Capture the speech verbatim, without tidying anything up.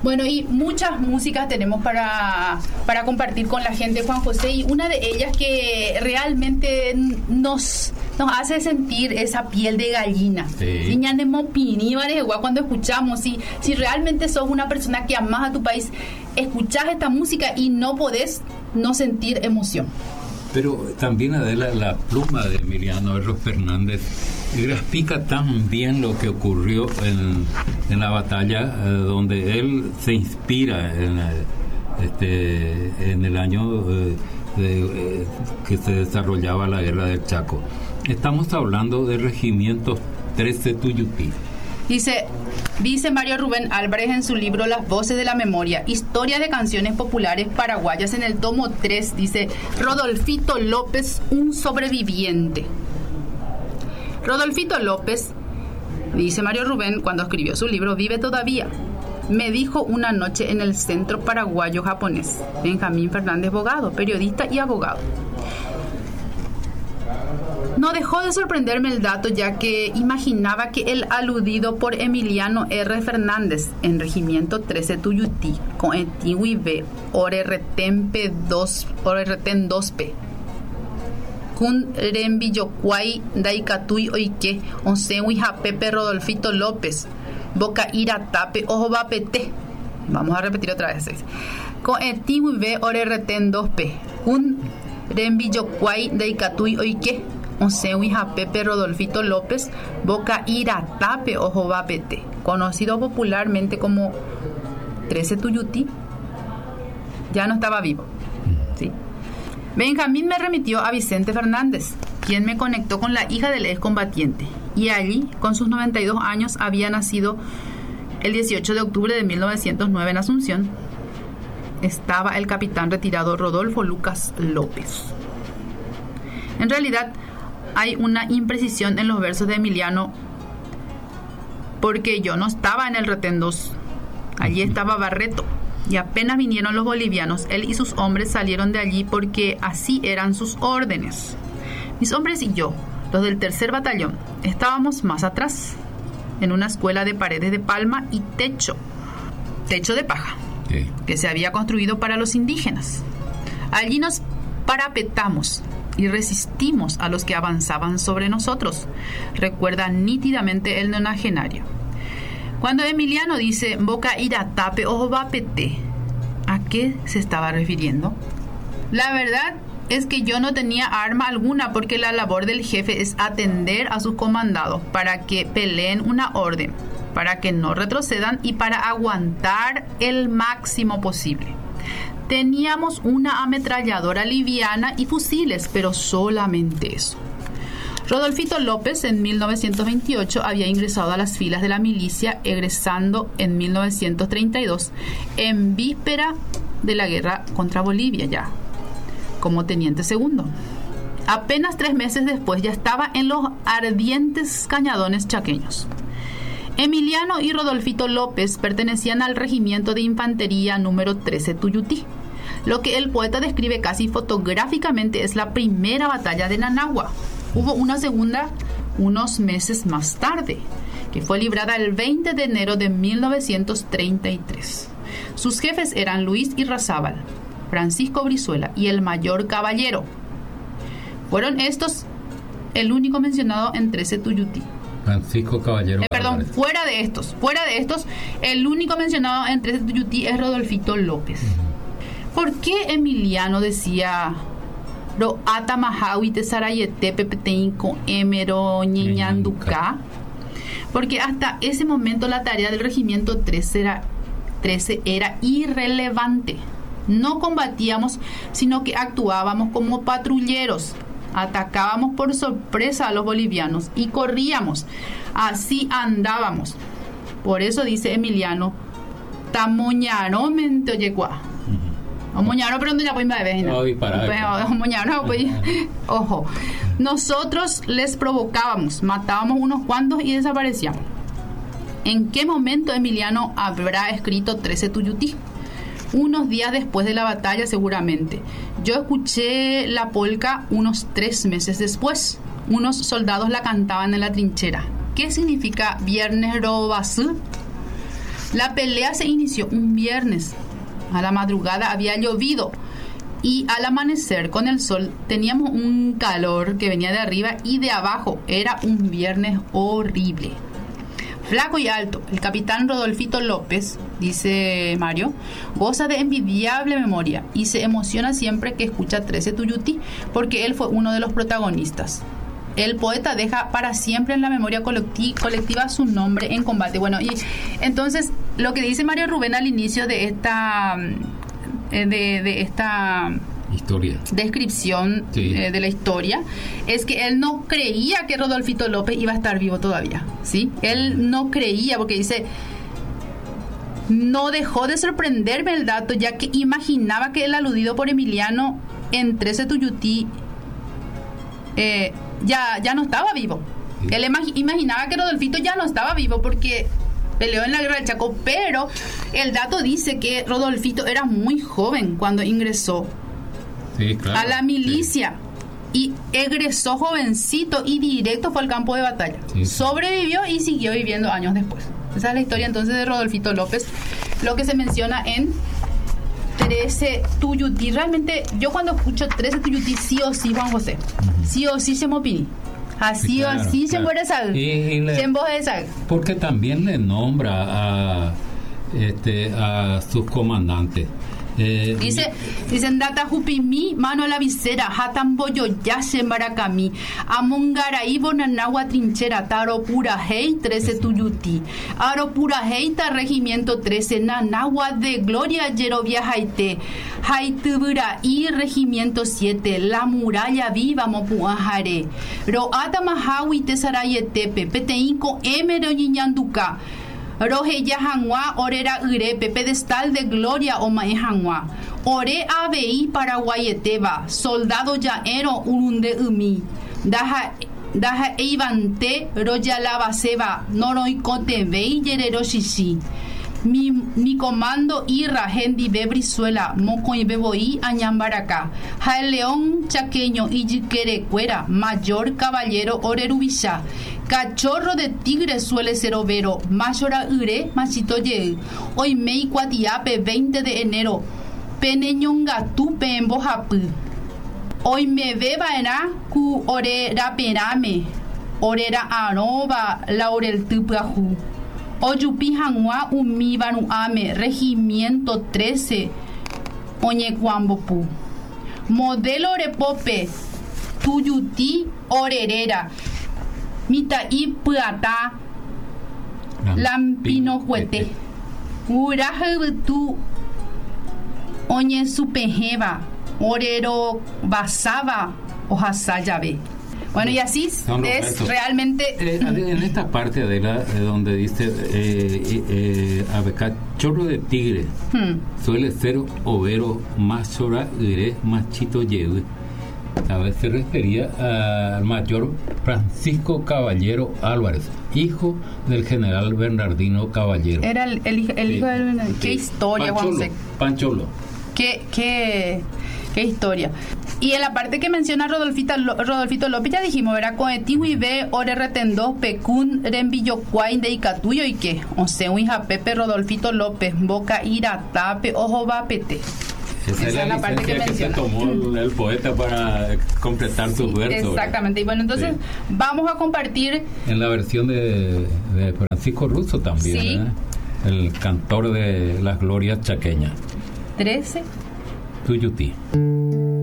Bueno, y muchas músicas tenemos para, para compartir con la gente, Juan José, y una de ellas que realmente nos, nos hace sentir esa piel de gallina. Sí. Cuando escuchamos, si, si realmente sos una persona que amas a tu país, escuchás esta música y no podés no sentir emoción. Pero también, Adela, la pluma de Emiliano Eros Fernández grafica tan bien lo que ocurrió en, en la batalla, eh, donde él se inspira en, este, en el año eh, de, eh, que se desarrollaba la guerra del Chaco. Estamos hablando del regimiento trece Tuyutí. Dice, dice Mario Rubén Álvarez en su libro Las Voces de la Memoria, Historia de Canciones Populares Paraguayas, en el tomo tres, dice Rodolfito López, un sobreviviente. Rodolfito López, dice Mario Rubén, cuando escribió su libro, vive todavía. Me dijo una noche en el Centro Paraguayo Japonés. Benjamín Fernández Bogado, periodista y abogado. No dejó de sorprenderme el dato, ya que imaginaba que el aludido por Emiliano R. Fernández en Regimiento trece Tuyutí, con Etiwi Orerretempe dos P. Kun Rembillocuay Daikatui Oike, Onsewi Japepe Rodolfito López, Boca Ira Tape Ojo Bapete. Vamos a repetir otra vez. Con Etiwi Orerreten dos P. Kun Rembillocuay Daikatui Oike, Onsewi Japepe Rodolfito López, Boca Iratape Ojo Bapete, conocido popularmente como trece Tuyutí, ya no estaba vivo. ¿Sí? Benjamín me remitió a Vicente Fernández, quien me conectó con la hija del excombatiente, y allí, con sus noventa y dos años, había nacido el dieciocho de octubre de mil novecientos nueve en Asunción, estaba el capitán retirado Rodolfo Lucas López. En realidad, hay una imprecisión en los versos de Emiliano, porque yo no estaba en el retén dos. Allí estaba Barreto, y apenas vinieron los bolivianos, él y sus hombres salieron de allí porque así eran sus órdenes. Mis hombres y yo, los del tercer batallón, estábamos más atrás, en una escuela de paredes de palma y techo, techo de paja, sí, que se había construido para los indígenas. Allí nos parapetamos y resistimos a los que avanzaban sobre nosotros, recuerda nítidamente el nonagenario. Cuando Emiliano dice Boca Iratape Ojo Bapete, ¿a qué se estaba refiriendo? La verdad es que yo no tenía arma alguna, porque la labor del jefe es atender a sus comandados para que peleen una orden, para que no retrocedan y para aguantar el máximo posible. Teníamos una ametralladora liviana y fusiles, pero solamente eso. Rodolfito López en mil novecientos veintiocho había ingresado a las filas de la milicia, egresando en mil novecientos treinta y dos, en víspera de la guerra contra Bolivia ya, como teniente segundo. Apenas tres meses después ya estaba en los ardientes cañadones chaqueños. Emiliano y Rodolfito López pertenecían al regimiento de infantería número trece Tuyutí. Lo que el poeta describe casi fotográficamente es la primera batalla de Nanagua. Hubo una segunda unos meses más tarde, que fue librada el veinte de enero de mil novecientos treinta y tres. Sus jefes eran Luis Irrazábal, Francisco Brizuela y el mayor Caballero. Fueron estos el único mencionado en trece Tuyutí. Francisco Caballero. Eh, perdón, fuera de estos, fuera de estos, el único mencionado en trece Tuyutí es Rodolfito López. Uh-huh. ¿Por qué Emiliano decía Ro Atamahawi Tesarayete Pepeteinco Emero Ñeñanduca? Porque hasta ese momento la tarea del regimiento trece era, trece era irrelevante. No combatíamos, sino que actuábamos como patrulleros. Atacábamos por sorpresa a los bolivianos y corríamos. Así andábamos. Por eso dice Emiliano, Tamoñaro mente oyecua. Moñaro, pero no ya pueden ver. Ojo. Nosotros les provocábamos, matábamos unos cuantos y desaparecíamos. ¿En qué momento Emiliano habrá escrito trece Tuyutí? Unos días después de la batalla, seguramente. Yo escuché la polca unos tres meses después. Unos soldados la cantaban en la trinchera. ¿Qué significa Viernes Robasú? La pelea se inició un viernes. A la madrugada había llovido y al amanecer con el sol teníamos un calor que venía de arriba y de abajo. Era un viernes horrible. Flaco y alto, el capitán Rodolfito López, dice Mario, goza de envidiable memoria y se emociona siempre que escucha trece Tuyutí, porque él fue uno de los protagonistas. El poeta deja para siempre en la memoria colecti- colectiva su nombre en combate. Bueno, y entonces lo que dice Mario Rubén al inicio de esta de, de esta historia, descripción sí. eh, de la historia, es que él no creía que Rodolfito López iba a estar vivo todavía, ¿sí? Él no creía, porque dice, no dejó de sorprenderme el dato, ya que imaginaba que el aludido por Emiliano en trece Tuyutí eh, ya, ya no estaba vivo. Sí. Él imag- imaginaba que Rodolfito ya no estaba vivo porque peleó en la guerra del Chaco, pero el dato dice que Rodolfito era muy joven cuando ingresó Sí, claro, a la milicia, sí. Y egresó jovencito y directo fue al campo de batalla. Sí. Sobrevivió y siguió viviendo años después. Esa es la historia entonces de Rodolfito López, lo que se menciona en trece Tuyutí. Realmente yo cuando escucho trece Tuyutí, sí o sí Juan José, uh-huh. sí o sí se me opina. Así sí, claro, o así claro. se muere Sal. Se emboje Sal. Porque también le nombra a, este, a sus comandantes. Eh, dice dicen data jupimi mano a la visera hatan boyo yase maracami amongaraí bonanagua trinchera taro pura hey trece Tuyutí aro pura hey ta regimiento trece nanagua de gloria yerovia haite haitubura y regimiento siete la muralla viva mopuajare ro atamahawi tesarayetepe peteinko emero ñiñanduka Roje ya Hanwa, orera urepe, pedestal de gloria o mae Hanwa. Ore abei paraguayeteba, soldado ya ero urunde umi. Daja, daja eivante, roya lavaseba, noroicote vei yerero shishi. Mi, mi comando irra hendi bebrizuela, mocoy beboí añambaracá. Ja el león chaqueño y yiquerecuera, mayor caballero orerubisha. Cachorro de tigre suele ser overo, mayora ure, machito ye. Hoy mei cuatiape, veinte de enero, peneñonga tupe en bojapu. Hoy me beba era cu orera perame, orera aroba, laurel tupajú. Oyupi Hanwa umi banuame, regimiento trece, oñecuambopu. Modelo repope, Tuyutí orerera. Mita y puata lampino juete uraje tu oñe supejeva orero basaba oja llave. Bueno, y así no, no, es eso. Realmente eh, en esta parte de la de donde dice eh, eh, abeca chorro de tigre hmm. suele ser overo más hora iré machito lleve. A vez se refería al mayor Francisco Caballero Álvarez, hijo del general Bernardino Caballero. Era el, el, el hijo sí. del Bernardino. Qué historia, Pancholo, Juan José. Pancholo. Qué, qué, qué historia. Y en la parte que menciona Rodolfito, Rodolfito López, ya dijimos, ¿verdad? Coetiwi ve, ore retendó, pecún, rembillo cuain de Icatuyo y qué. O sea, un hija Pepe Rodolfito López, boca ira tape, ojo va pete. Esa, Esa es la, la parte que, que se tomó el, el poeta para completar sus versos. Exactamente. Y bueno, entonces sí. vamos a compartir en la versión de, de Francisco Russo también, sí. ¿verdad? El cantor de las glorias chaqueñas. trece Tuyutí.